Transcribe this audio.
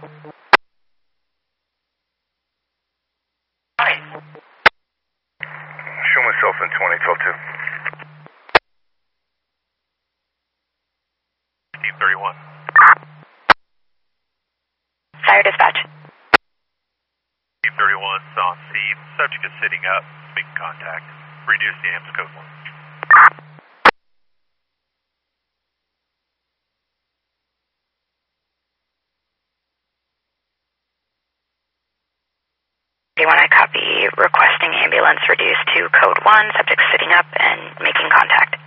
Show myself in 2012-2. 1531. Fire dispatch. 1531, on scene. Subject is sitting up, making contact. Reduce the amps, code 1. Do you want to copy requesting ambulance reduced to code 1, subject sitting up and making contact?